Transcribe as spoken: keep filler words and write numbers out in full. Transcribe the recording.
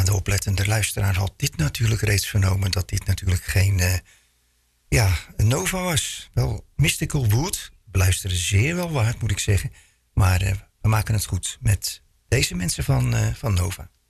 Ja, de oplettende luisteraar had dit natuurlijk reeds vernomen... dat dit natuurlijk geen uh, ja, een Nova was. Wel, Mystical Wood, beluisteren zeer wel waard, moet ik zeggen. Maar uh, we maken het goed met deze mensen van, uh, van Nova.